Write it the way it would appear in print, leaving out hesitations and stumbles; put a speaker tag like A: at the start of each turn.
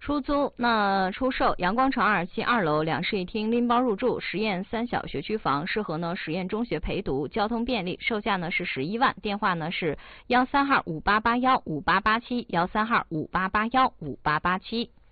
A: 出租，那出售阳光城2期2楼2室1厅拎包入住，实验3小学区房，适合呢实验中学陪读，交通便利，售价呢是11万，电话呢是13号58815887，13号58815887。